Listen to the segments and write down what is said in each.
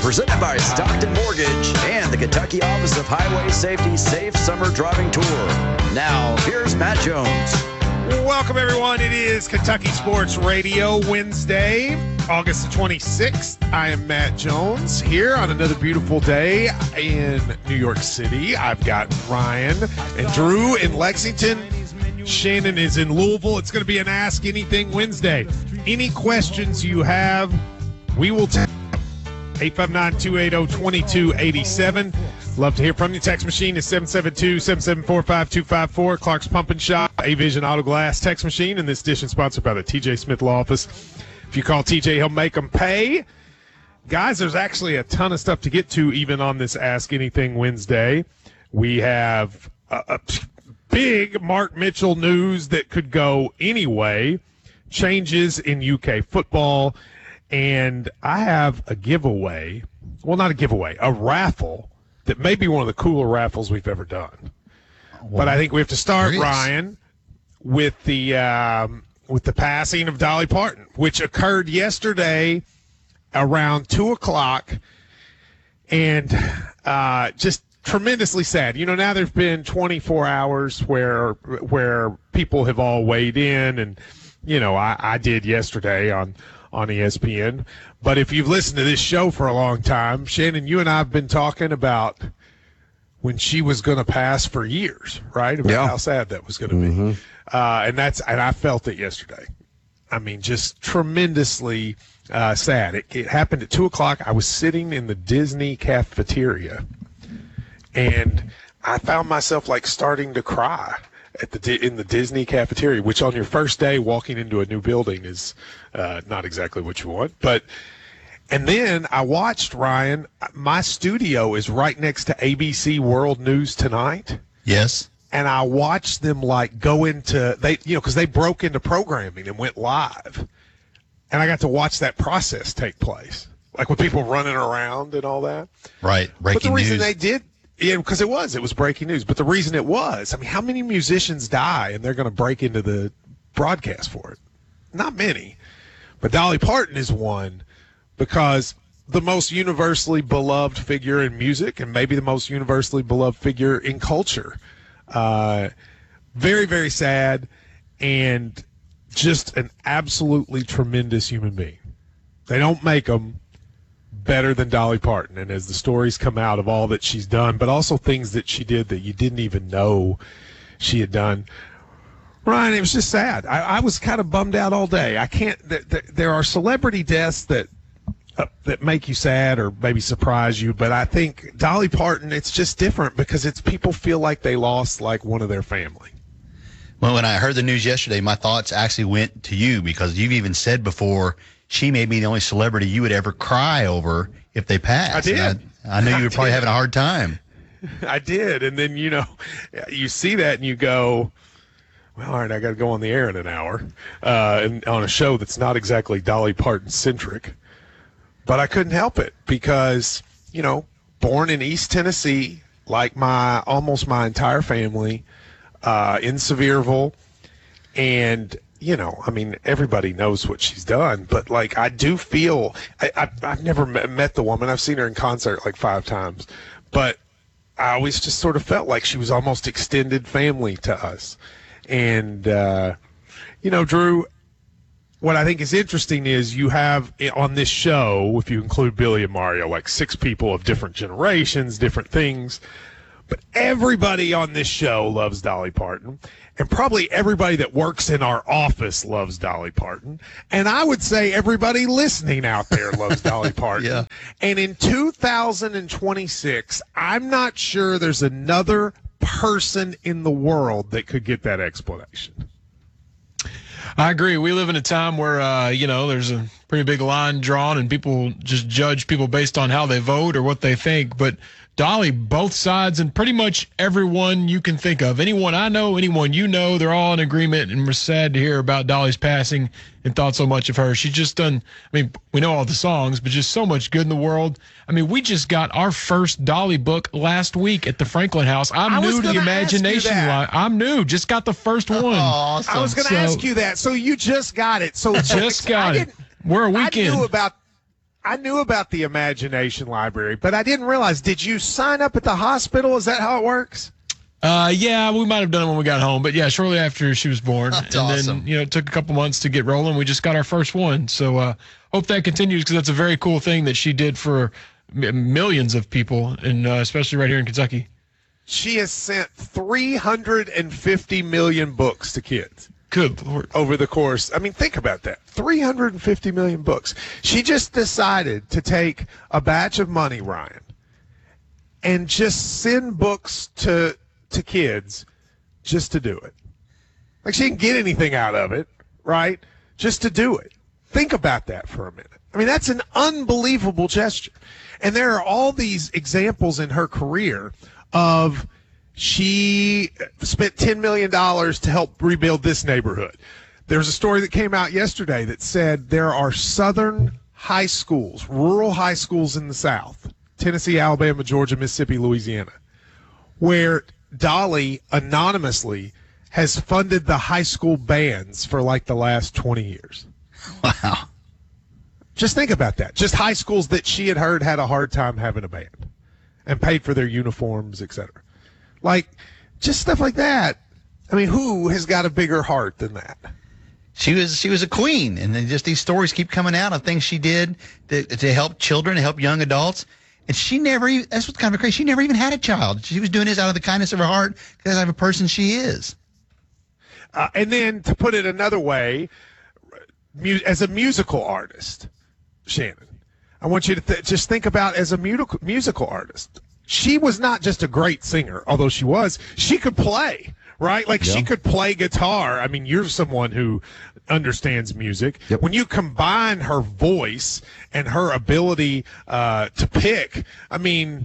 presented by Stockton Mortgage and the Kentucky Office of Highway Safety Safe Summer Driving Tour. Now, here's Matt Jones. Welcome, everyone. It is Kentucky Sports Radio Wednesday, August the 26th. I am Matt Jones here on another beautiful day in New York City. I've got Ryan and Drew in Lexington. Shannon is in Louisville. It's going to be an Ask Anything Wednesday. Any questions you have, we will take 859-280-2287. Love to hear from you. Text machine is 772-774-5254. Clark's Pump and Shop, A-Vision Auto Glass text machine. And this edition sponsored by the TJ Smith Law Office. If you call TJ, he'll make them pay. Guys, there's actually a ton of stuff to get to even on this Ask Anything Wednesday. We have a big Mark Mitchell news that could go anyway, changes in UK football, and I have a giveaway. Well, not a giveaway, a raffle that may be one of the cooler raffles we've ever done. But I think we have to start, Ryan, with the passing of Dolly Parton, which occurred yesterday around 2 o'clock, and just tremendously sad. You know, now there's been 24 hours where people have all weighed in, and, you know, I did yesterday on ESPN. But if you've listened to this show for a long time, Shannon, you and I have been talking about when she was going to pass for years, right? About how sad that was going to be. And I felt it yesterday. I mean, just tremendously sad. It happened at 2 o'clock. I was sitting in the Disney cafeteria, and I found myself like starting to cry in the Disney cafeteria, which on your first day walking into a new building is not exactly what you want. And then I watched, Ryan, my studio is right next to ABC World News Tonight. Yes. And I watched them like go into, because they broke into programming and went live. And I got to watch that process take place, like with people running around and all that. Right. Breaking but the reason news. they did, because it was breaking news. But the reason it was, I mean, how many musicians die and they're going to break into the broadcast for it? Not many. But Dolly Parton is one, because the most universally beloved figure in music and maybe the most universally beloved figure in culture. Very, very sad, and just an absolutely tremendous human being. They don't make them better than Dolly Parton. And as the stories come out of all that she's done, but also things that she did that you didn't even know she had done, Ryan, it was just sad. I was kind of bummed out all day. I can't. There are celebrity deaths that make you sad or maybe surprise you, but I think Dolly Parton, it's just different because it's people feel like they lost like one of their family. Well, when I heard the news yesterday, my thoughts actually went to you, because you've even said before she may be the only celebrity you would ever cry over if they passed. I did. I knew you were probably having a hard time. I did. And then, you see that and you go, well, all right, I got to go on the air in an hour and on a show that's not exactly Dolly Parton-centric. But I couldn't help it because, born in East Tennessee, like almost my entire family, in Sevierville, and everybody knows what she's done, but like I do feel I've never met the woman. I've seen her in concert like 5 times, but I always just sort of felt like she was almost extended family to us. And Drew, what I think is interesting is you have on this show, if you include Billy and Mario, like 6 people of different generations, different things. But everybody on this show loves Dolly Parton, and probably everybody that works in our office loves Dolly Parton. And I would say everybody listening out there loves Dolly Parton. Yeah. And in 2026, I'm not sure there's another person in the world that could get that explanation. I agree. We live in a time where, there's a pretty big line drawn and people just judge people based on how they vote or what they think. But Dolly, both sides, and pretty much everyone you can think of, anyone I know, anyone you know, they're all in agreement, and we're sad to hear about Dolly's passing and thought so much of her. She's just done, we know all the songs, but just so much good in the world. We just got our first Dolly book last week at the Franklin House. I'm new to the Imagination line. I'm new, just got the first one. Awesome. I was going to ask you that. So you just got it. So just got it. We're a weekend. I knew about the Imagination Library, but I didn't realize. Did you sign up at the hospital? Is that how it works? Yeah, we might have done it when we got home, but yeah, shortly after she was born. That's and awesome. then, it took a couple months to get rolling. We just got our first one. So hope that continues because that's a very cool thing that she did for millions of people, and especially right here in Kentucky. She has sent 350 million books to kids. Good Lord. Over the course. I mean, think about that. 350 million books. She just decided to take a batch of money, Ryan, and just send books to kids just to do it. Like, she didn't get anything out of it, right? Just to do it. Think about that for a minute. I mean, that's an unbelievable gesture. And there are all these examples in her career of she spent $10 million to help rebuild this neighborhood. There's a story that came out yesterday that said there are southern high schools, rural high schools in the South, Tennessee, Alabama, Georgia, Mississippi, Louisiana, where Dolly anonymously has funded the high school bands for like the last 20 years. Wow. Just think about that. Just high schools that she had heard had a hard time having a band and paid for their uniforms, etc. Like, just stuff like that. I mean, who has got a bigger heart than that? She was a queen, and then just these stories keep coming out of things she did to help children, to help young adults. And she never even, that's what's kind of crazy, she never even had a child. She was doing this out of the kindness of her heart because of the person she is. And then to put it another way, as a musical artist, Shannon, I want you to just think about as a musical artist. She was not just a great singer, although she could play, right? Like, she could play guitar. I mean, you're someone who understands music. Yep. When you combine her voice and her ability to pick, I mean,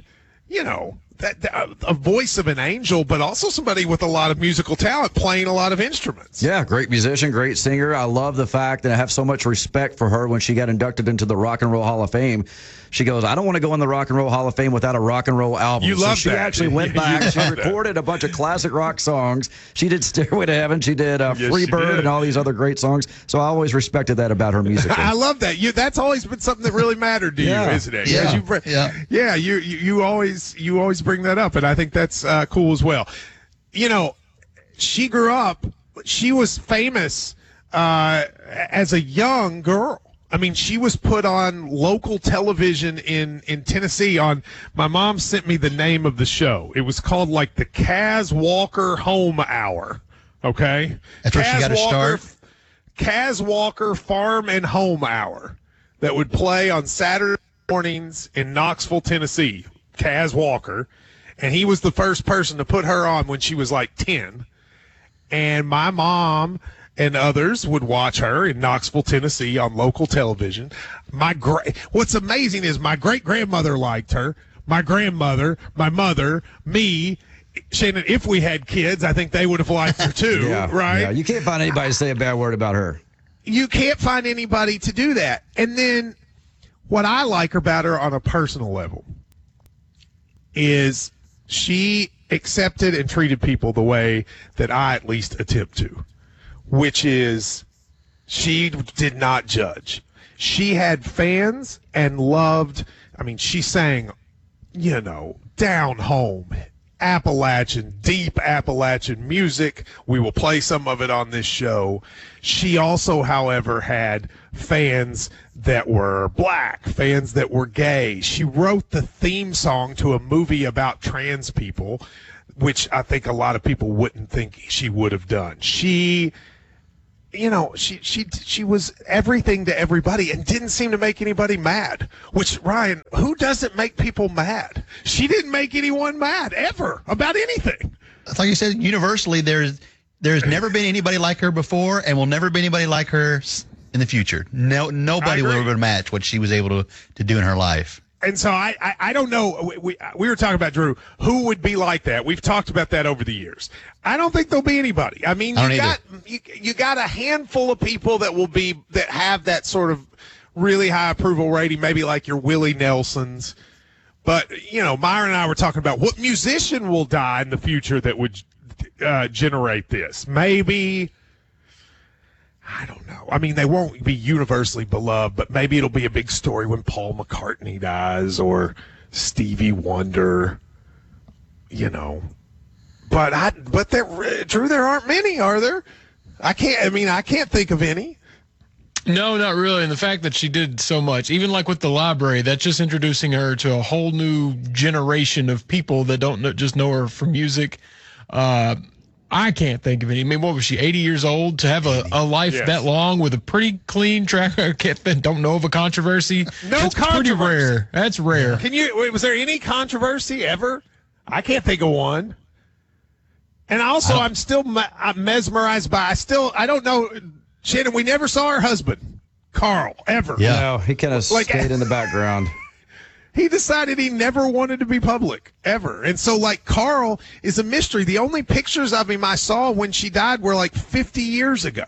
a voice of an angel, but also somebody with a lot of musical talent playing a lot of instruments. Yeah, great musician, great singer. I love the fact that I have so much respect for her when she got inducted into the Rock and Roll Hall of Fame. She goes, I don't want to go in the Rock and Roll Hall of Fame without a rock and roll album. You love she that. actually went back. She recorded a bunch of classic rock songs. She did Stairway to Heaven. She did Free Bird and all these other great songs. So I always respected that about her music. I love that. That's always been something that really mattered to you, isn't it? Yeah. You always bring that up, and I think that's cool as well. She grew up. She was famous as a young girl. I mean, she was put on local television in Tennessee my mom sent me the name of the show. It was called like the Kaz Walker Home Hour. Okay? That's where she got to start. Kaz Walker Farm and Home Hour that would play on Saturday mornings in Knoxville, Tennessee. Kaz Walker. And he was the first person to put her on when she was like 10. And my mom and others would watch her in Knoxville, Tennessee on local television. What's amazing is my great-grandmother liked her, my grandmother, my mother, me. Shannon, if we had kids, I think they would have liked her too, right? Yeah, you can't find anybody to say a bad word about her. You can't find anybody to do that. And then what I like about her on a personal level is she accepted and treated people the way that I at least attempt to, which is she did not judge. She had fans and loved, she sang, down home, deep Appalachian music. We will play some of it on this show. She also, however, had fans that were black, fans that were gay. She wrote the theme song to a movie about trans people, which I think a lot of people wouldn't think she would have done. She was everything to everybody and didn't seem to make anybody mad, which, Ryan, who doesn't make people mad? She didn't make anyone mad ever about anything. It's like you said, universally, there's never been anybody like her before and will never be anybody like her in the future. Nobody will ever match what she was able to do in her life. And so I don't know. We were talking about, Drew, who would be like that. We've talked about that over the years. I don't think there'll be anybody. I mean, you got a handful of people that have that sort of really high approval rating, maybe like your Willie Nelsons. But, Myron and I were talking about what musician will die in the future that would generate this. Maybe, I don't know. I mean, they won't be universally beloved, but maybe it'll be a big story when Paul McCartney dies or Stevie Wonder, you know. But Drew, there aren't many, are there? I can't think of any. No, not really. And the fact that she did so much, even like with the library, that's just introducing her to a whole new generation of people that don't just know her from music. I can't think of any. I mean, what was she, 80 years old? To have a life that long with a pretty clean track record, don't know of a controversy. That's pretty rare. That's rare. Was there any controversy ever? I can't think of one. And also, I'm mesmerized by, I don't know, Shannon, we never saw her husband, Carl, ever. Yeah. No, he kind of stayed in the background. He decided he never wanted to be public, ever. And so, Carl is a mystery. The only pictures of him I saw when she died were 50 years ago.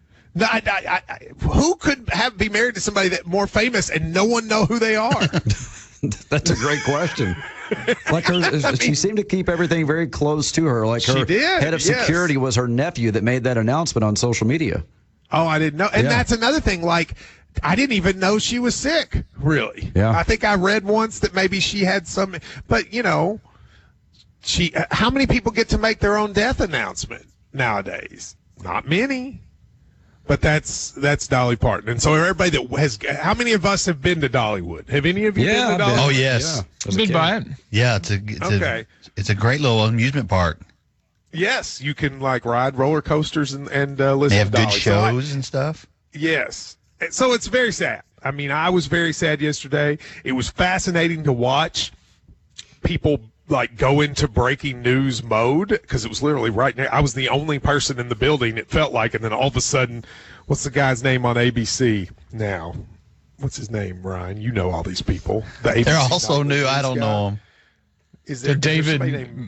Who could be married to somebody that more famous and no one know who they are? That's a great question. She seemed to keep everything very close to her. She did, head of security was her nephew that made that announcement on social media. Oh, I didn't know. And that's another thing. I didn't even know she was sick, really. Yeah. I think I read once that maybe she had some, but how many people get to make their own death announcement nowadays? Not many. But that's Dolly Parton. And so everybody how many of us have been to Dollywood? Have any of you been to Dollywood? Oh, yes. I've been by it. Yeah, it's a great little amusement park. Yes, you can ride roller coasters and listen to Dolly. They have good shows and stuff. Yes. So it's very sad. I mean, I was very sad yesterday. It was fascinating to watch people go into breaking news mode because it was literally right now. I was the only person in the building, it felt like, and then all of a sudden, what's the guy's name on ABC now? What's his name, Ryan? You know all these people. They're also new. I don't know them. Is there David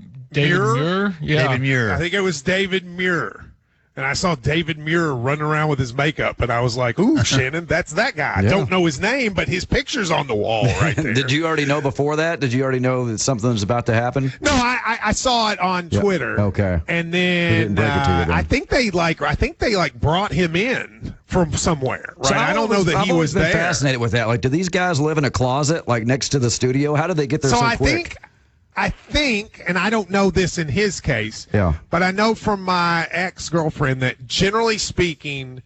Muir? Yeah. David Muir. I think it was David Muir. And I saw David Muir running around with his makeup, and I was like, ooh, Shannon, that's that guy. I don't know his name, but his picture's on the wall right there. Did you already know before that? Did you already know that something's about to happen? No, I saw it on Twitter. Okay. And then I think they brought him in from somewhere, right? So I don't know that he was been there. Fascinated with that. Do these guys live in a closet next to the studio? How did they get there so quick? I think, and I don't know this in his case, but I know from my ex-girlfriend that generally speaking,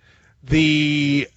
the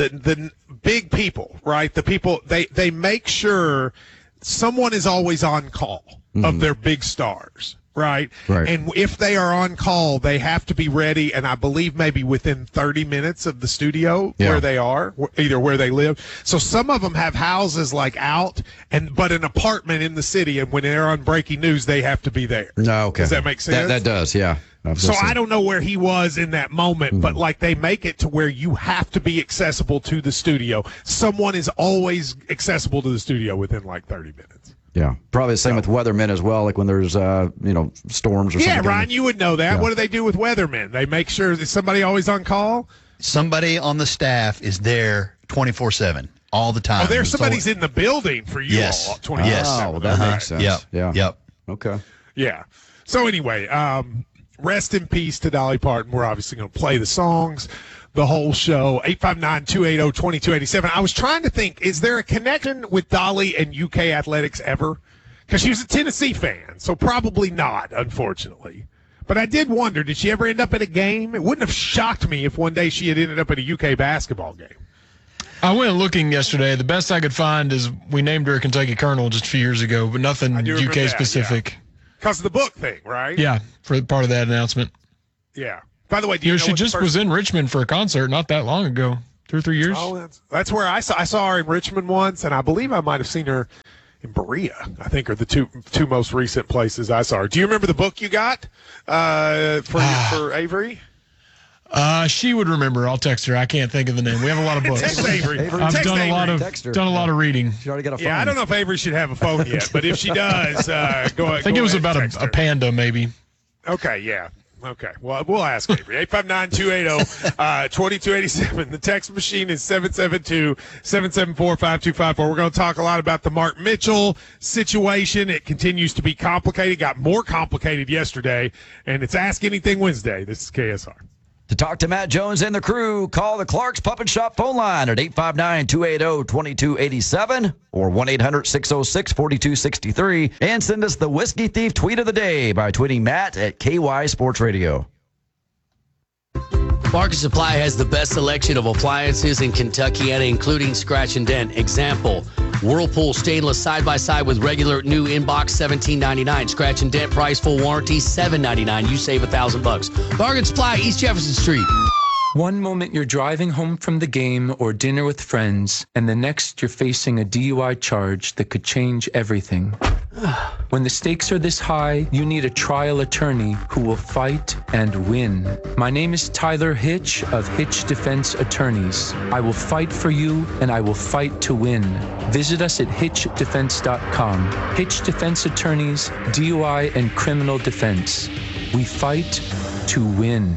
big people, right? The people, they make sure someone is always on call of their big stars. Right. And if they are on call, they have to be ready. And I believe maybe within 30 minutes of the studio where they are, either where they live. So some of them have houses out but an apartment in the city. And when they're on breaking news, they have to be there. No, okay. Does that make sense? That does. Yeah. So I don't know where he was in that moment, but they make it to where you have to be accessible to the studio. Someone is always accessible to the studio within 30 minutes. Yeah, probably the same with weathermen as well. When there's storms or something. Yeah, Ryan, you would know that. Yeah. What do they do with weathermen? They make sure is somebody always on call. Somebody on the staff is there 24/7 all the time. Oh, there's somebody's in the building for you all 24/7. Yes. Oh, well, that makes sense. Yep. Okay. Yeah. So anyway, rest in peace to Dolly Parton. We're obviously going to play the songs. The whole show, 859-280-2287. I was trying to think, is there a connection with Dolly and UK athletics ever? Because she was a Tennessee fan, so probably not, unfortunately. But I did wonder, did she ever end up at a game? It wouldn't have shocked me if one day she had ended up at a UK basketball game. I went looking yesterday. The best I could find is we named her a Kentucky Colonel just a few years ago, but nothing UK specific. Because of the book thing, right? Yeah, for part of that announcement. Yeah. By the way, do you know she just was in Richmond for a concert not that long ago, 2 or 3 years. Oh, that's where I saw her in Richmond once, and I believe I might have seen her in Berea. I think are the two most recent places I saw her. Do you remember the book you got for Avery? She would remember. I'll text her. I can't think of the name. We have a lot of books. Text Avery. I've done a lot of reading. She already got a phone. Yeah, I don't know if Avery should have a phone yet, but if she does, go ahead. I think it was about a panda, maybe. Okay, yeah. Okay, well, we'll ask Avery. 859-280-2287. The text machine is 772-774-5254. We're going to talk a lot about the Mark Mitchell situation. It continues to be complicated. Got more complicated yesterday, and it's Ask Anything Wednesday. This is KSR. To talk to Matt Jones and the crew, call the Clark's Puppet Shop phone line at 859-280-2287 or 1-800-606-4263 and send us the Whiskey Thief tweet of the day by tweeting Matt at KY Sports Radio. Market Supply has the best selection of appliances in Kentuckiana, including scratch and dent. Example, Whirlpool stainless side-by-side with regular new inbox $17.99. Scratch and dent price, full warranty $7.99. You save $1,000. Market Supply, East Jefferson Street. One moment you're driving home from the game or dinner with friends, and the next you're facing a DUI charge that could change everything. When the stakes are this high, you need a trial attorney who will fight and win. My name is Tyler Hitch of Hitch Defense Attorneys. I will fight for you, and I will fight to win. Visit us at hitchdefense.com. Hitch Defense Attorneys, DUI and criminal defense. We fight to win.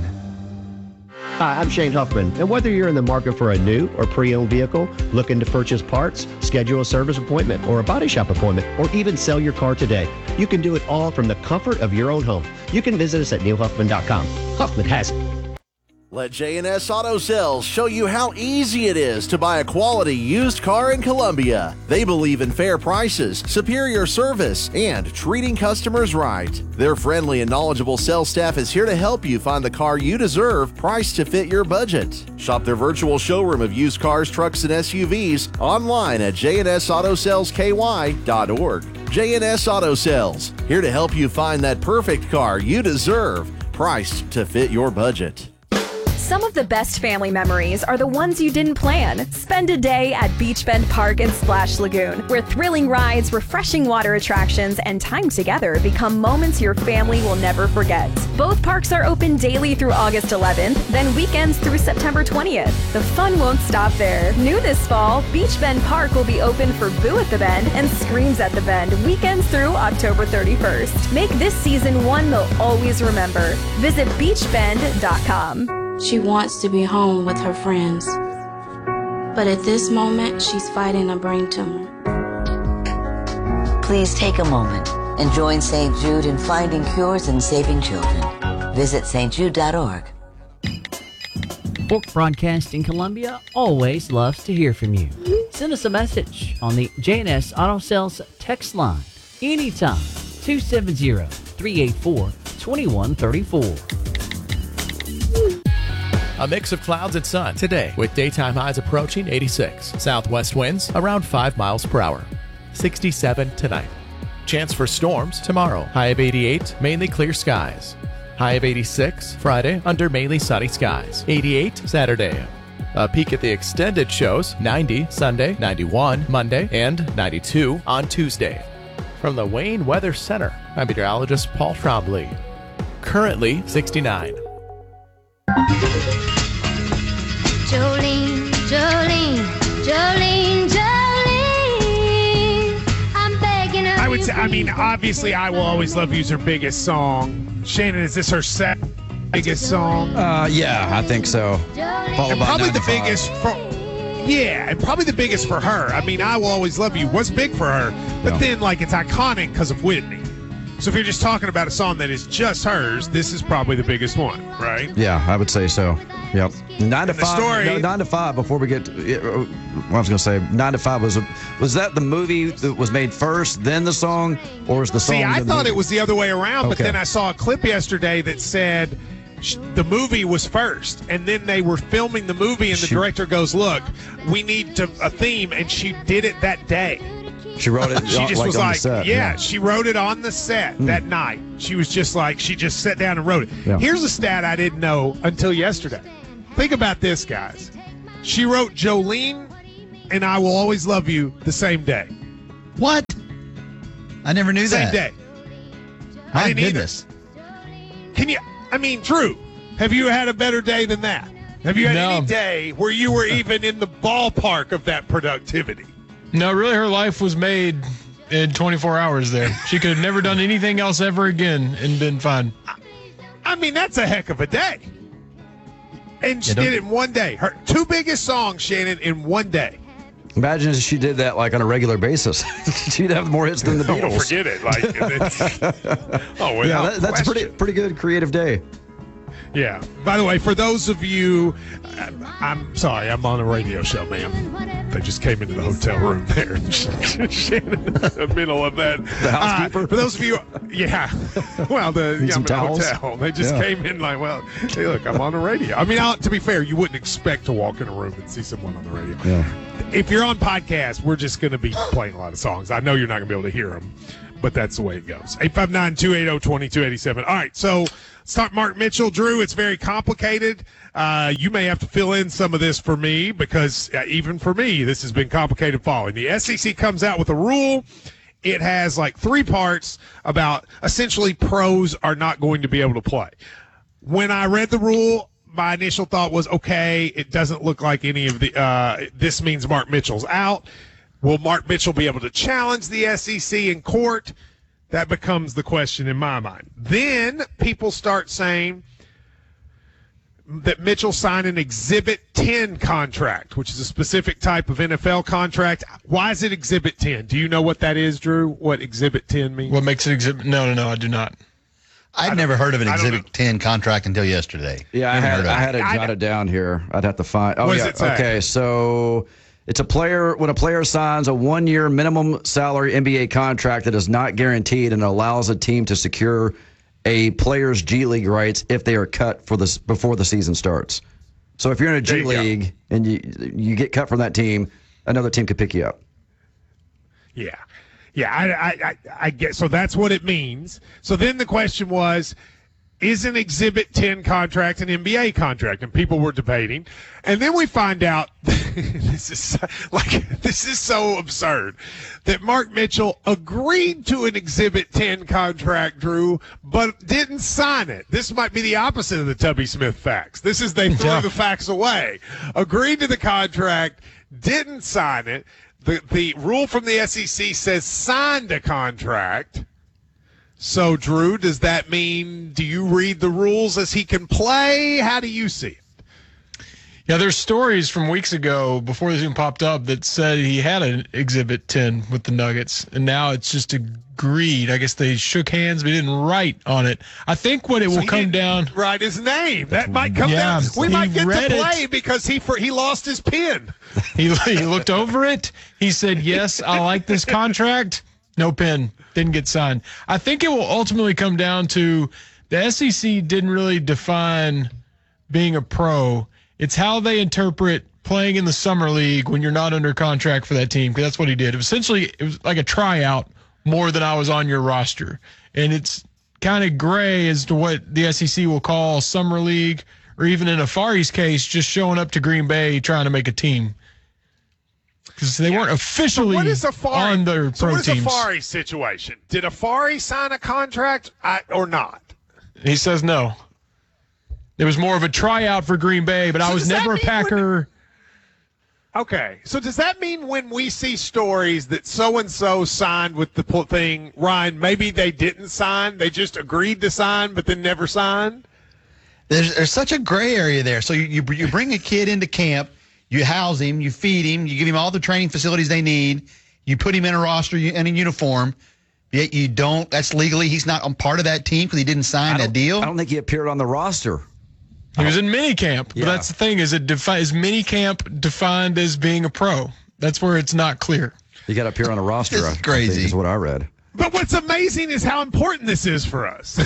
Hi, I'm Shane Huffman, and whether you're in the market for a new or pre-owned vehicle, looking to purchase parts, schedule a service appointment or a body shop appointment, or even sell your car today, you can do it all from the comfort of your own home. You can visit us at neilhuffman.com. Huffman has it. Let J&S Auto Sales show you how easy it is to buy a quality used car in Columbia. They believe in fair prices, superior service, and treating customers right. Their friendly and knowledgeable sales staff is here to help you find the car you deserve, priced to fit your budget. Shop their virtual showroom of used cars, trucks, and SUVs online at jnsautosales.ky.org. J&S Auto Sales, here to help you find that perfect car you deserve, priced to fit your budget. Some of the best family memories are the ones you didn't plan. Spend a day at Beach Bend Park and Splash Lagoon, where thrilling rides, refreshing water attractions, and time together become moments your family will never forget. Both parks are open daily through August 11th, then weekends through September 20th. The fun won't stop there. New this fall, Beach Bend Park will be open for Boo at the Bend and Screams at the Bend, weekends through October 31st. Make this season one they'll always remember. Visit beachbend.com. She wants to be home with her friends. But at this moment, she's fighting a brain tumor. Please take a moment and join St. Jude in finding cures and saving children. Visit stjude.org. Fork Broadcasting Columbia always loves to hear from you. Send us a message on the J&S Auto Sales text line anytime, 270-384-2134. A mix of clouds and sun today with daytime highs approaching 86. Southwest winds around 5 miles per hour. 67 tonight. Chance for storms tomorrow. High of 88, mainly clear skies. High of 86 Friday under mainly sunny skies. 88 Saturday. A peek at the extended shows, 90 Sunday, 91 Monday, and 92 on Tuesday. From the Wayne Weather Center, I'm meteorologist Paul Trombley. Currently 69. Jolene, Jolene, Jolene, Jolene, I'm begging of you. Obviously, I Will Always Love You is her biggest song. Shannon, is this her biggest song? Yeah, I think so. And probably the biggest and probably the biggest for her. I Will Always Love You was big for her, but then it's iconic because of Whitney. So if you're just talking about a song that is just hers, this is probably the biggest one, right? Yeah, I would say so. Yep. 9 to 5. Story, 9 to 5. Before we get to, I was going to say 9 to 5 was that the movie that was made first, then the song, or was the song? See, I thought it was the other way around, but Okay. then I saw a clip yesterday that said the movie was first, and then they were filming the movie, and the director goes, "Look, we need a theme," and she did it that day. She wrote it. She just was on the like, set, yeah, she wrote it on the set that night. She was just like, she just sat down and wrote it. Yeah. Here's a stat I didn't know until yesterday. Think about this, guys. She wrote Jolene and I Will Always Love You the same day. What? I never knew Same that. day. My I didn't goodness. Can you, Drew, have you had a better day than that? Have you had No. any day where you were even in the ballpark of that productivity? No, really, her life was made in 24 hours there. She could have never done anything else ever again and been fine. That's a heck of a day. And she did it in one day. Her two biggest songs, Shannon, in one day. Imagine if she did that on a regular basis. She'd have more hits than the Beatles. Oh, forget it. That's that's a pretty good creative day. Yeah. By the way, for those of you, I'm sorry, I'm on a radio show, ma'am. They just came into the hotel room there. Shannon in the middle of that. The housekeeper? For those of you, yeah. Well, I'm in the towels? hotel. They just came in like, well, hey, look, I'm on the radio. I mean, to be fair, you wouldn't expect to walk in a room and see someone on the radio. Yeah. If you're on podcast, we're just going to be playing a lot of songs. I know you're not going to be able to hear them, but that's the way it goes. 859-280-2287. All right, so start Mark Mitchell. Drew, it's very complicated. You may have to fill in some of this for me because even for me, this has been complicated following. The SEC comes out with a rule. It has like 3 parts about essentially pros are not going to be able to play. When I read the rule, my initial thought was, okay, it doesn't look like any of the this means Mark Mitchell's out. Will Mark Mitchell be able to challenge the SEC in court? That becomes the question in my mind. Then people start saying that Mitchell signed an Exhibit 10 contract, which is a specific type of NFL contract. Why is it Exhibit 10? Do you know what that is, Drew? What Exhibit 10 means? What makes it Exhibit? No, I do not. I'd never heard of an Exhibit 10 contract until yesterday. Yeah, I had it jotted down here. I'd have to find. Oh, what yeah. does it say? Okay, so it's when a player signs a 1-year minimum salary NBA contract that is not guaranteed and allows a team to secure a player's G League rights if they are cut before the season starts. So if you're in a G League and you get cut from that team, another team could pick you up. Yeah. Yeah, I get. So that's what it means. So then the question was, is an Exhibit 10 contract an NBA contract? And people were debating. And then we find out, this is so absurd, that Mark Mitchell agreed to an Exhibit 10 contract, Drew, but didn't sign it. This might be the opposite of the Tubby Smith facts. They threw the facts away. Agreed to the contract, didn't sign it. The rule from the SEC says signed a contract. So, Drew, does that mean, do you read the rules as he can play? How do you see it? Yeah, there's stories from weeks ago before this even popped up that said he had an Exhibit 10 with the Nuggets, and now it's just agreed. I guess they shook hands, but he didn't write on it. I think what it will come down. Write his name. That might come down. We might get to play because he lost his pen. He looked over it. He said, yes, I like this contract. No pen. Didn't get signed. I think it will ultimately come down to the SEC didn't really define being a pro. It's how they interpret playing in the summer league when you're not under contract for that team, because that's what he did. It was like a tryout more than I was on your roster. And it's kind of gray as to what the SEC will call summer league, or even in Afari's case, just showing up to Green Bay trying to make a team. Because they weren't officially on their pro what is teams. Afari's situation? Did Afari sign a contract or not? He says no. It was more of a tryout for Green Bay, but I was never a Packer. Okay, so does that mean when we see stories that so-and-so signed with the thing, Ryan, maybe they didn't sign, they just agreed to sign but then never signed? There's such a gray area there. So you bring a kid into camp, you house him, you feed him, you give him all the training facilities they need, you put him in a roster and a uniform, yet you don't, that's legally, he's not on part of that team because he didn't sign that deal? I don't think he appeared on the roster. He was in minicamp, but that's the thing, is minicamp defined as being a pro? That's where it's not clear. You got to appear on a roster. This is crazy. I think is what I read. But what's amazing is how important this is for us.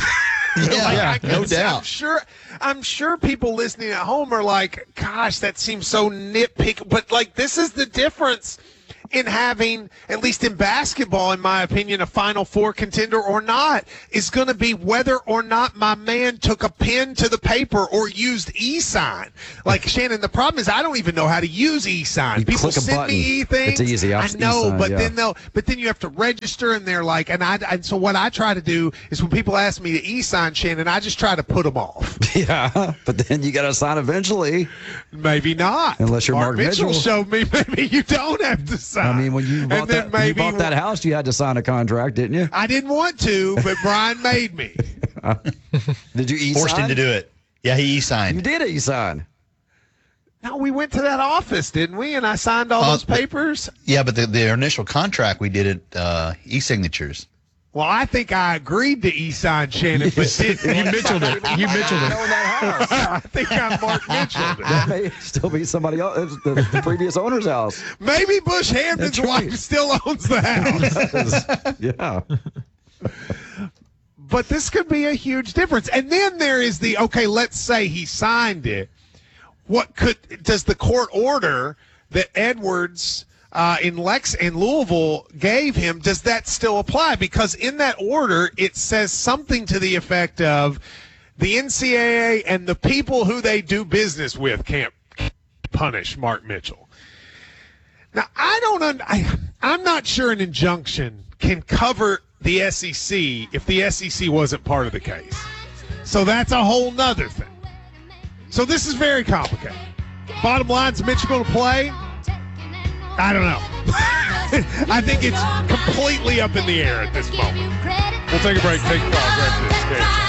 No doubt. I'm sure people listening at home are like, gosh, that seems so nitpicky. But, this is the difference in having, at least in basketball, in my opinion, a Final Four contender or not, is going to be whether or not my man took a pen to the paper or used e-sign. Shannon, the problem is I don't even know how to use e-sign. People send me e-things. It's easy. I know, e-sign, but then you have to register, and they're like, and so what I try to do is when people ask me to e-sign, Shannon, I just try to put them off. Yeah, but then you got to sign eventually. Maybe not. Unless you're Mark Mitchell. Mitchell Showed me maybe you don't have to sign. I mean, when you bought that house, you had to sign a contract, didn't you? I didn't want to, but Brian made me. Did you e-sign? Forced him to do it. Yeah, he e-signed. You did e-sign. No, we went to that office, didn't we? And I signed all those papers. Yeah, but the initial contract we did it e-signatures. Well, I think I agreed to e-sign Shannon, but didn't. You Mitchelled it. You Mitchelled it. I think I'm Mark Mitchell. That may still be somebody else, the previous owner's house. Maybe Bush Hampton's wife still owns the house. Yeah. But this could be a huge difference. And then there is okay, let's say he signed it. Does the court order that Edwards in Louisville gave him, does that still apply? Because in that order, it says something to the effect of the NCAA and the people who they do business with can't punish Mark Mitchell. Now, I'm not sure an injunction can cover the SEC if the SEC wasn't part of the case. So that's a whole nother thing. So this is very complicated. Bottom line, is Mitchell going to play? I don't know. I think it's completely up in the air at this moment. We'll take a break, take a call after this game.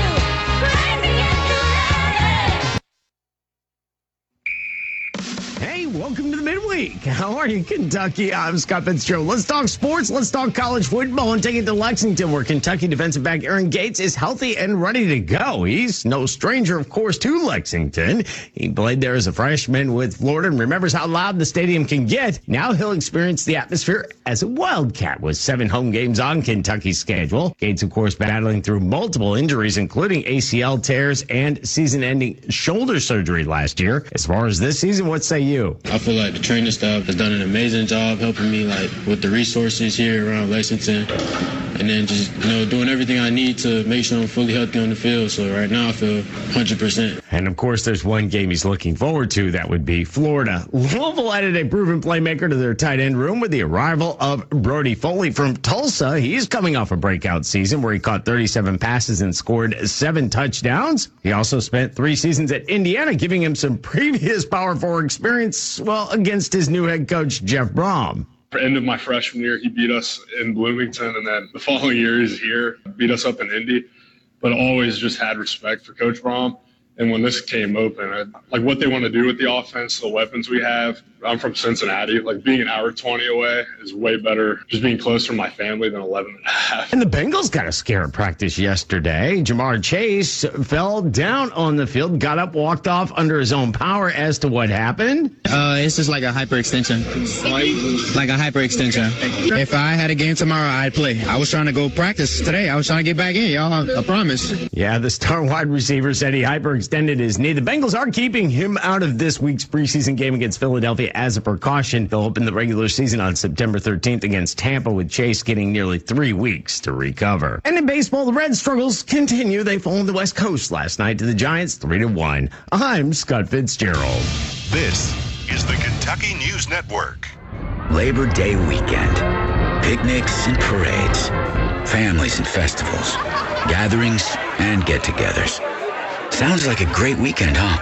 Hey, welcome to the midweek. How are you, Kentucky? I'm Scott Fitzgerald. Let's talk sports. Let's talk college football and take it to Lexington, where Kentucky defensive back Aaron Gates is healthy and ready to go. He's no stranger, of course, to Lexington. He played there as a freshman with Florida and remembers how loud the stadium can get. Now he'll experience the atmosphere as a Wildcat with 7 home games on Kentucky's schedule. Gates, of course, battling through multiple injuries, including ACL tears and season-ending shoulder surgery last year. As far as this season, what say you? I feel like the training staff has done an amazing job helping me with the resources here around Lexington, and then just doing everything I need to make sure I'm fully healthy on the field. So right now I feel 100%. And of course, there's one game he's looking forward to. That would be Florida. Louisville added a proven playmaker to their tight end room with the arrival of Brody Foley from Tulsa. He's coming off a breakout season where he caught 37 passes and scored 7 touchdowns. He also spent 3 seasons at Indiana, giving him some previous Power 4 experience, against his new head coach, Jeff Brom. End of my freshman year, he beat us in Bloomington, and then the following year he's here, beat us up in Indy, but always just had respect for Coach Brom. And when this came open, what they want to do with the offense, the weapons we have. I'm from Cincinnati. Being an hour 20 away is way better. Just being closer to my family than 11 and a half. And the Bengals got a scare at practice yesterday. Jamar Chase fell down on the field, got up, walked off under his own power. As to what happened? It's just like a hyperextension. Like a hyperextension. If I had a game tomorrow, I'd play. I was trying to go practice today. I was trying to get back in, y'all. I promise. Yeah, the star wide receiver said he hyperextended his knee. The Bengals are keeping him out of this week's preseason game against Philadelphia as a precaution. They'll open the regular season on September 13th against Tampa, with Chase getting nearly 3 weeks to recover. And in baseball, the Reds' struggles continue. They fell on the West Coast last night to the Giants 3-1. I'm Scott Fitzgerald. This is the Kentucky News Network. Labor Day weekend. Picnics and parades. Families and festivals. Gatherings and get-togethers. Sounds like a great weekend, huh?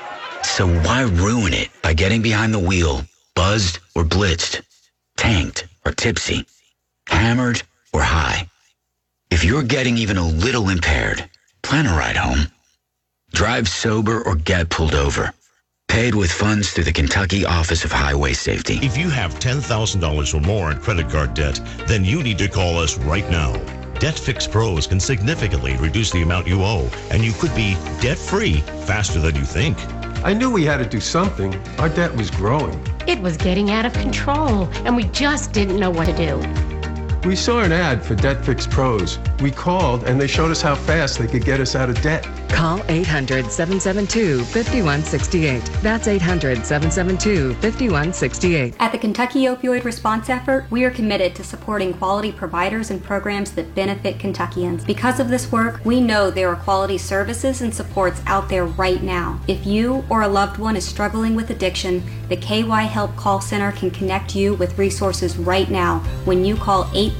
So why ruin it by getting behind the wheel, buzzed or blitzed, tanked or tipsy, hammered or high? If you're getting even a little impaired, plan a ride home. Drive sober or get pulled over. Paid with funds through the Kentucky Office of Highway Safety. If you have $10,000 or more in credit card debt, then you need to call us right now. Debt Fix Pros can significantly reduce the amount you owe, and you could be debt-free faster than you think. I knew we had to do something. Our debt was growing. It was getting out of control, and we just didn't know what to do. We saw an ad for Debt Fix Pros. We called, and they showed us how fast they could get us out of debt. Call 800-772-5168. That's 800-772-5168. At the Kentucky Opioid Response Effort, we are committed to supporting quality providers and programs that benefit Kentuckians. Because of this work, we know there are quality services and supports out there right now. If you or a loved one is struggling with addiction, the KY Help Call Center can connect you with resources right now when you call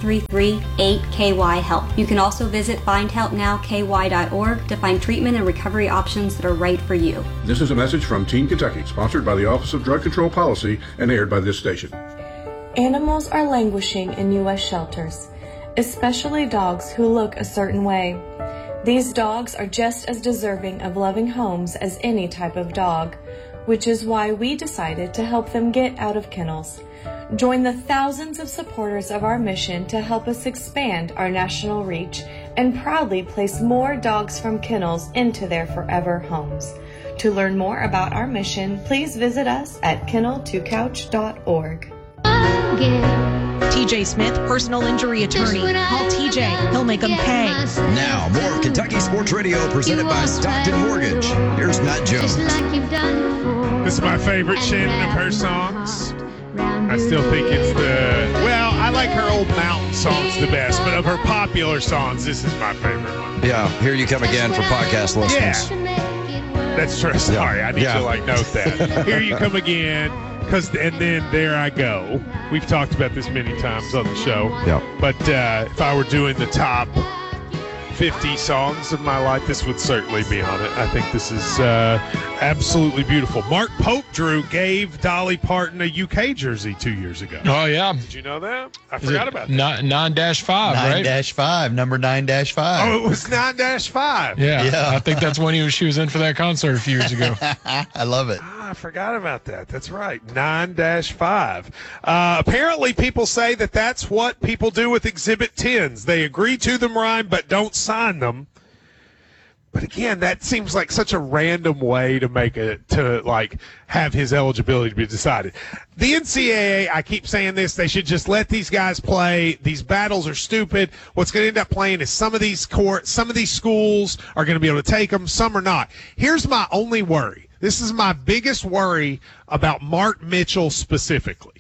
833-8KY-HELP. You can also visit findhelpnowky.org to find treatment and recovery options that are right for you. This is a message from Teen Kentucky, sponsored by the Office of Drug Control Policy and aired by this station. Animals are languishing in U.S. shelters, especially dogs who look a certain way. These dogs are just as deserving of loving homes as any type of dog, which is why we decided to help them get out of kennels. Join the thousands of supporters of our mission to help us expand our national reach and proudly place more dogs from kennels into their forever homes. To learn more about our mission, please visit us at kennel2couch.org. TJ Smith, personal injury attorney. Call TJ. He'll make them pay. Now, more of Kentucky Sports Radio presented by Stockton Mortgage. Here's Matt Jones. This is my favorite Shannon of her songs. I still think it's I like her old mountain songs the best, but of her popular songs, this is my favorite one. Yeah, Here You Come Again for podcast listeners. Yeah, that's true. Sorry, I need to note that. Here You Come Again. And then There I Go. We've talked about this many times on the show. Yeah. But if I were doing the top 50 songs of my life, this would certainly be on it. I think this is absolutely beautiful. Mark Pope, Drew, gave Dolly Parton a UK jersey 2 years ago. Oh, yeah. Did you know that? I forgot about that. 9-5, right? 9-5, number 9-5. Oh, it was 9-5. Yeah. I think that's when she was in for that concert a few years ago. I love it. I forgot about that. That's right. 9-5. Apparently, people say that that's what people do with Exhibit 10s. They agree to them, Ryan, but don't sign them. But again, that seems like such a random way to have his eligibility to be decided. The NCAA, I keep saying this, they should just let these guys play. These battles are stupid. What's going to end up playing is some of these schools are going to be able to take them, some are not. Here's my only worry. This is my biggest worry about Mark Mitchell specifically.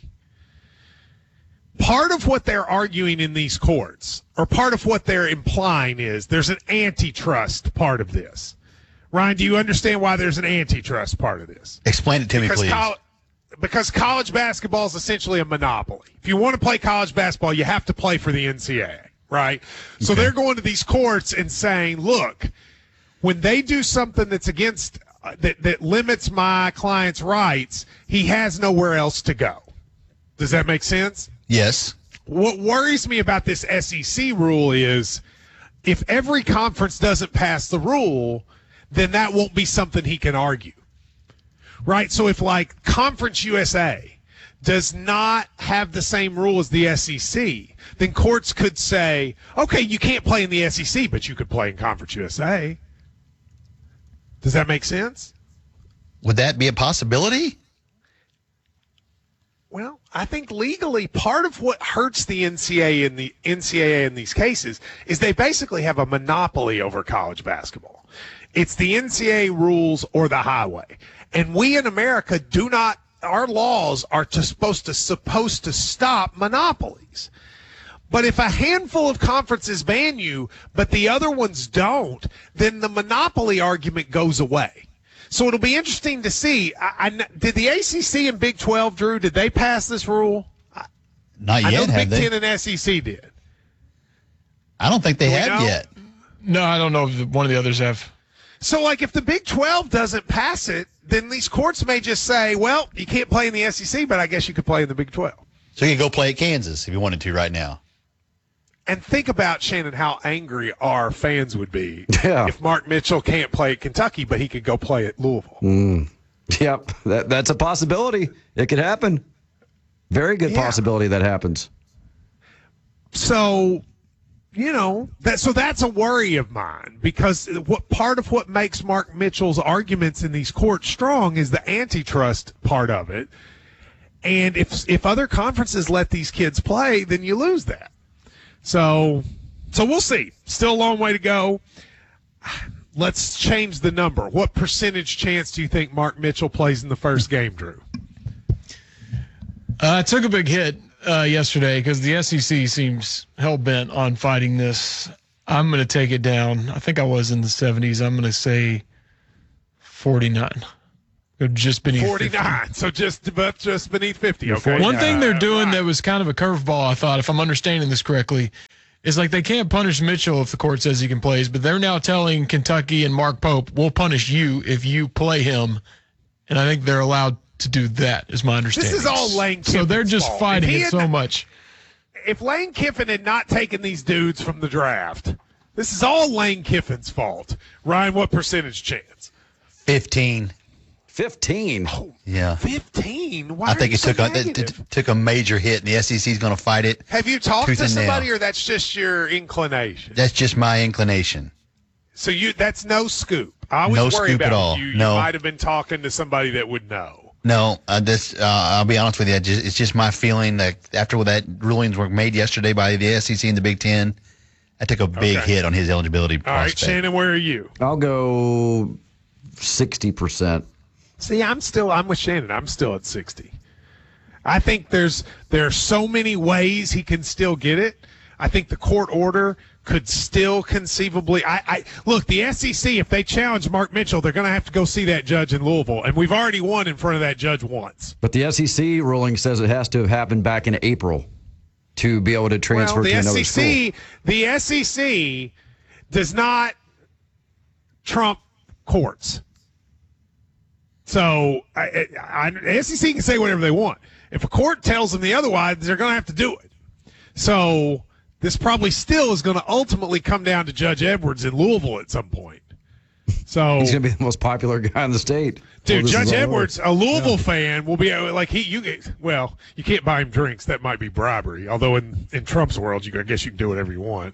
Part of what they're arguing in these courts, or part of what they're implying, is there's an antitrust part of this. Ryan, do you understand why there's an antitrust part of this? Explain it to me, please. Because college basketball is essentially a monopoly. If you want to play college basketball, you have to play for the NCAA, right? Okay. So they're going to these courts and saying, look, when they do something that's against that limits my client's rights, he has nowhere else to go. Does that make sense? Yes. What worries me about this SEC rule is if every conference doesn't pass the rule, then that won't be something he can argue. Right? So if Conference USA does not have the same rule as the SEC, then courts could say, okay, you can't play in the SEC, but you could play in Conference USA. Does that make sense? Would that be a possibility? Well, I think legally part of what hurts the NCAA in these cases is they basically have a monopoly over college basketball. It's the NCAA rules or the highway. And we in America our laws are supposed to stop monopolies. But if a handful of conferences ban you, but the other ones don't, then the monopoly argument goes away. So it'll be interesting to see. Did the ACC and Big 12, Drew, did they pass this rule? Not yet, I know have Big they? 10 and SEC did. I don't think they have yet. No, I don't know if one of the others have. So, if the Big 12 doesn't pass it, then these courts may just say, well, you can't play in the SEC, but I guess you could play in the Big 12. So you could go play at Kansas if you wanted to right now. And think about, Shannon, how angry our fans would be if Mark Mitchell can't play at Kentucky, but he could go play at Louisville. Yep, that's a possibility. It could happen. Very good possibility that happens. So, that's a worry of mine, because part of what makes Mark Mitchell's arguments in these courts strong is the antitrust part of it. And if other conferences let these kids play, then you lose that. So we'll see. Still a long way to go. Let's change the number. What percentage chance do you think Mark Mitchell plays in the first game, Drew? I took a big hit yesterday because the SEC seems hell-bent on fighting this. I'm going to take it down. I think I was in the 70s. I'm going to say 49. Just beneath 49, 50. So just beneath 50. Okay. One thing they're doing that was kind of a curveball, I thought, if I'm understanding this correctly, is they can't punish Mitchell if the court says he can play, but they're now telling Kentucky and Mark Pope, we'll punish you if you play him. And I think they're allowed to do that, is my understanding. This is all Lane Kiffin's So they're just fault. fighting it so much. If Lane Kiffin had not taken these dudes from the draft, this is all Lane Kiffin's fault. Ryan, what percentage chance? 15. 15. Yeah. 15? Why I think are you it so took a, negative? it took a major hit, and the SEC's going to fight it. Have you talked tooth to and nail. somebody, or that's just your inclination? That's just my inclination. So that's no scoop. I was No worried scoop about at all. you. No. You might have been talking to somebody that would know. No, I'll be honest with you. It's just my feeling that after that rulings were made yesterday by the SEC and the Big Ten, I took a big hit on his eligibility All right, prospect. Shannon, where are you? I'll go 60%. See, I'm with Shannon. I'm still at 60. I think there are so many ways he can still get it. I think the court order could still conceivably. I look, the SEC, if they challenge Mark Mitchell, they're going to have to go see that judge in Louisville, and we've already won in front of that judge once. But the SEC ruling says it has to have happened back in April to be able to transfer to another school. The SEC does not trump courts. So the SEC can say whatever they want. If a court tells them the otherwise, they're going to have to do it. So this probably still is going to ultimately come down to Judge Edwards in Louisville at some point. So he's going to be the most popular guy in the state. Dude, Judge Edwards, a Louisville fan, will be like you can't buy him drinks. That might be bribery. Although in Trump's world, I guess you can do whatever you want.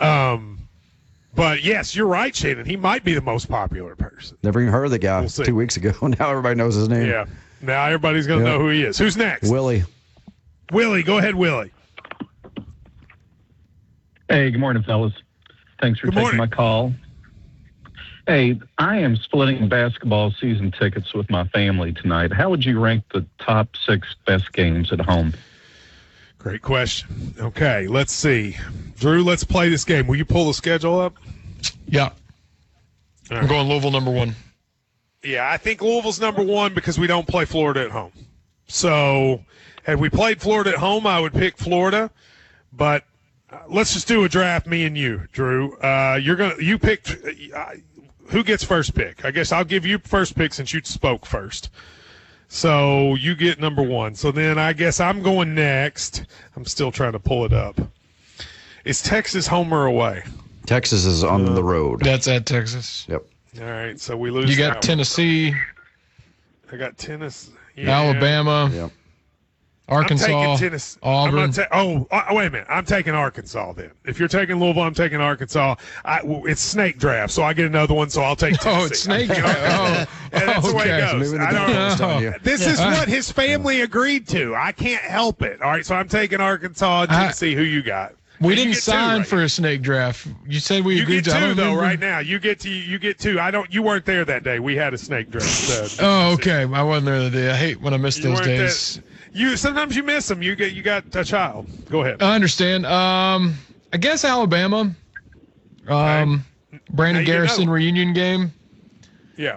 But yes, you're right, Shannon. He might be the most popular person. Never even heard of the guy 2 weeks ago. Now everybody knows his name. Yeah. Now everybody's going to know who he is. Who's next? Willie. Willie, go ahead, Willie. Hey, good morning, fellas. Thanks for taking my call. Hey, I am splitting basketball season tickets with my family tonight. How would you rank the top 6 best games at home? Great question. Okay, let's see. Drew, let's play this game. Will you pull the schedule up? Yeah. I'm going Louisville number 1. Yeah, I think Louisville's number 1 because we don't play Florida at home. So, had we played Florida at home, I would pick Florida. But let's just do a draft, me and you, Drew. You picked. Who gets first pick? I guess I'll give you first pick since you spoke first. So you get number 1. So then I guess I'm going next. I'm still trying to pull it up. Is Texas home or away? Texas is on the road. That's at Texas. Yep. All right, so we lose. You got Tennessee. I got Tennessee. Alabama. Yep. Arkansas. I'm taking Tennessee. Auburn. Wait a minute. I'm taking Arkansas then. If you're taking Louisville, I'm taking Arkansas. It's snake draft, so I get another one, so I'll take Tennessee. Oh, it's snake draft. That's the way it okay. goes. This is what his family agreed to. I can't help it. All right, so I'm taking Arkansas and Tennessee. Who you got? We didn't sign for a snake draft. You said we agreed to. You get 2 though right now. You get 2. You weren't there that day. We had a snake draft. Oh, okay. I wasn't there that day. I hate when I miss those days. Sometimes you miss them. You got a child. Go ahead. I understand. I guess Alabama. Brandon Garrison reunion game. Yeah.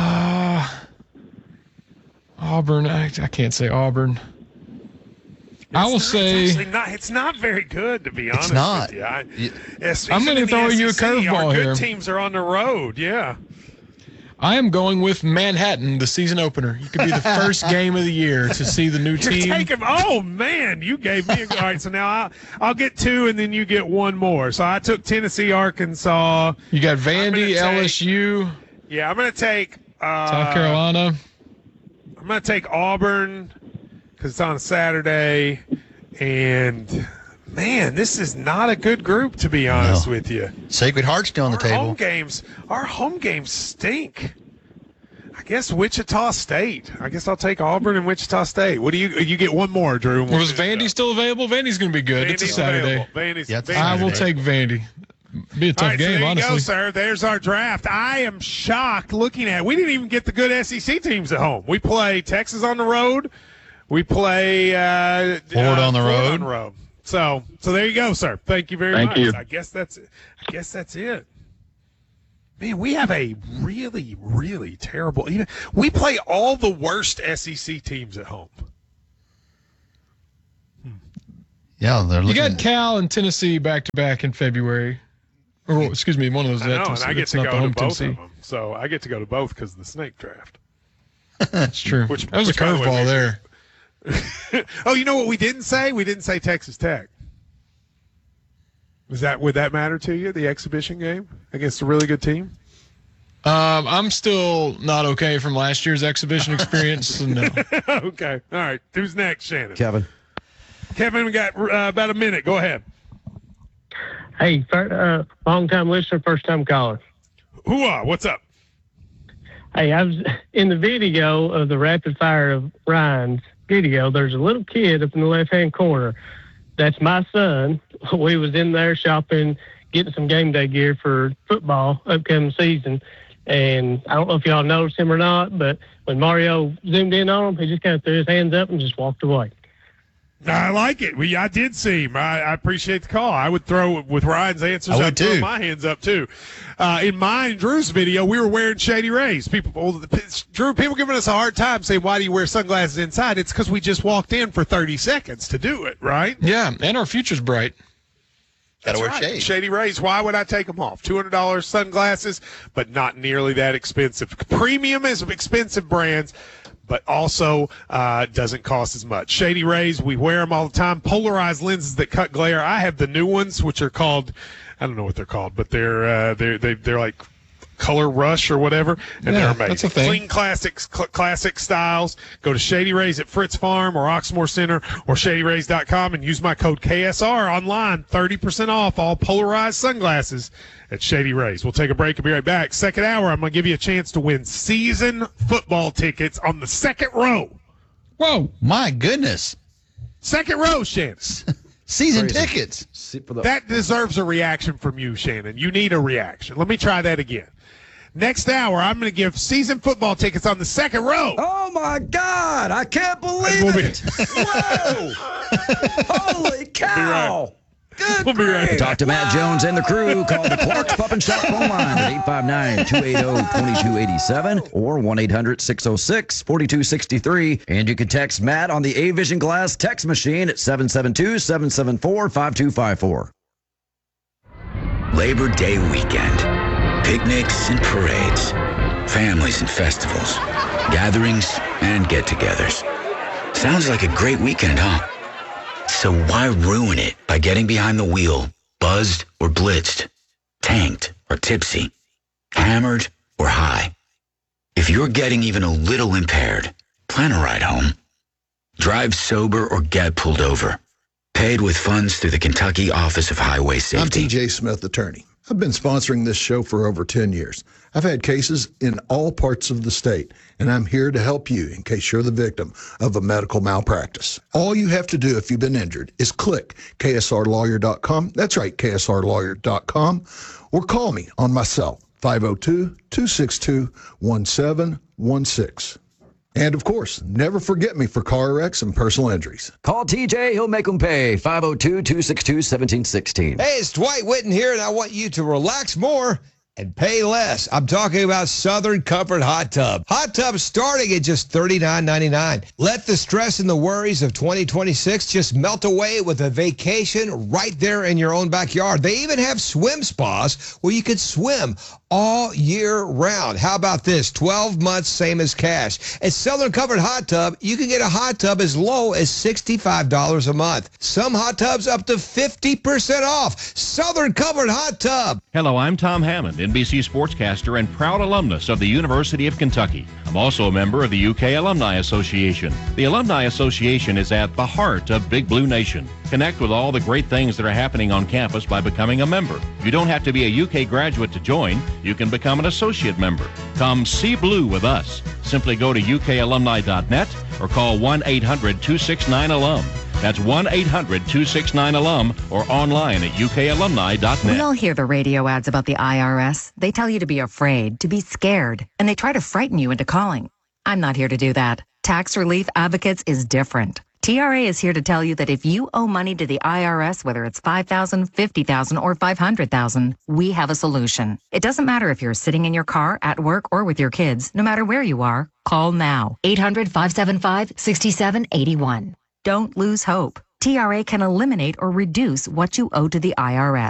Auburn. I can't say Auburn. I will say it's not very good, to be honest. It's not. With you. I'm going to throw you a curveball here. Good teams are on the road. Yeah. I am going with Manhattan, the season opener. You could be the first game of the year to see the new team. Oh man, you gave me. All right, so now I'll get 2, and then you get 1 more. So I took Tennessee, Arkansas. You got Vandy, LSU. Yeah, I'm going to take South Carolina. I'm going to take Auburn because it's on a Saturday, and man, this is not a good group, to be honest with you. Sacred Heart's still on the table. Our home games stink. I guess Wichita State. I guess I'll take Auburn and Wichita State. What do you get? 1 more, Drew. Was Vandy still available? Vandy's going to be good. It's a Saturday. I will take Vandy. Be a tough game, honestly. There you go, sir. There's our draft. I am shocked looking at it. We didn't even get the good SEC teams at home. We play Texas on the road. We play Florida on the road. So there you go, sir. Thank you very much. You. I guess that's it. Man, we have a really, really terrible. We play all the worst SEC teams at home. Yeah, you got Cal and Tennessee back to back in February. Or excuse me, one of those. I know, and I get to go to both of them. So I get to go to both because of the snake draft. That's true. That was a curveball there. Oh, you know what we didn't say? We didn't say Texas Tech. Would that matter to you? The exhibition game against a really good team? I'm still not okay from last year's exhibition experience. So no. Okay. All right. Who's next, Shannon? Kevin, we got about a minute. Go ahead. Hey, long-time listener, first-time caller. Hooah, what's up? Hey, I was in the video of the rapid fire of Ryan's video. There's a little kid up in the left-hand corner. That's my son. We was in there shopping, getting some game day gear for football upcoming season. And I don't know if y'all noticed him or not, but when Mario zoomed in on him, he just kind of threw his hands up and just walked away. I like it. I did see him. I appreciate the call. I would throw with Ryan's answers. I would I'd throw too. my hands up too. In mine and Drew's video, we were wearing Shady Rays. People giving us a hard time saying, "Why do you wear sunglasses inside?" It's because we just walked in for 30 seconds to do it, right? Yeah, and our future's bright. Gotta wear shades. Shady Rays. Why would I take them off? $200 sunglasses, but not nearly that expensive. Premium is expensive brands, but also doesn't cost as much. Shady Rays, we wear them all the time. Polarized lenses that cut glare. I have the new ones, which are called, I don't know what they're called, but they're like Color Rush or whatever, and they're amazing. That's a thing. Clean classic styles. Go to Shady Rays at Fritz Farm or Oxmoor Center or ShadyRays.com and use my code KSR online. 30% off all polarized sunglasses at Shady Rays. We'll take a break and be right back. Second hour, I'm going to give you a chance to win season football tickets on the second row. Whoa. My goodness. Second row, Shannon. Season tickets. That deserves a reaction from you, Shannon. You need a reaction. Let me try that again. Next hour, I'm going to give season football tickets on the second row. Oh, my God. I can't believe it. Whoa. Holy cow. Good grief. Talk to Matt Jones and the crew. Call the Clark's Pup and Shop phone line at 859-280-2287 or 1-800-606-4263. And you can text Matt on the A-Vision Glass text machine at 772-774-5254. Labor Day weekend. Picnics and parades. Families and festivals. Gatherings and get-togethers. Sounds like a great weekend, huh? So why ruin it by getting behind the wheel, buzzed or blitzed, tanked or tipsy, hammered or high? If you're getting even a little impaired, plan a ride home. Drive sober or get pulled over. Paid with funds through the Kentucky Office of Highway Safety. I'm T.J. Smith, attorney. I've been sponsoring this show for over 10 years. I've had cases in all parts of the state, and I'm here to help you in case you're the victim of a medical malpractice. All you have to do if you've been injured is click ksrlawyer.com. That's right, ksrlawyer.com, or call me on my cell, 502-262-1716. And, of course, never forget me for car wrecks and personal injuries. Call TJ. He'll make them pay. 502-262-1716. Hey, it's Dwight Whitten here, and I want you to relax more and pay less. I'm talking about Southern Comfort Hot Tub. Hot tubs starting at just $39.99. Let the stress and the worries of 2026 just melt away with a vacation right there in your own backyard. They even have swim spas where you could swim all year round. How about this? 12 months, same as cash. At Southern Comfort Hot Tub, you can get a hot tub as low as $65 a month. Some hot tubs up to 50% off. Southern Comfort Hot Tub. Hello, I'm Tom Hammond, NBC sportscaster and proud alumnus of the University of Kentucky. I'm also a member of the UK Alumni Association. The Alumni Association is at the heart of Big Blue Nation. Connect with all the great things that are happening on campus by becoming a member. You don't have to be a UK graduate to join. You can become an associate member. Come see blue with us. Simply go to ukalumni.net or call 1-800-269-ALUM. That's 1-800-269-ALUM or online at ukalumni.net. We all hear the radio ads about the IRS. They tell you to be afraid, to be scared, and they try to frighten you into calling. I'm not here to do that. Tax Relief Advocates is different. TRA is here to tell you that if you owe money to the IRS, whether it's $5,000, $50,000, or $500,000, we have a solution. It doesn't matter if you're sitting in your car, at work, or with your kids. No matter where you are, call now. 800-575-6781. Don't lose hope. TRA can eliminate or reduce what you owe to the IRS.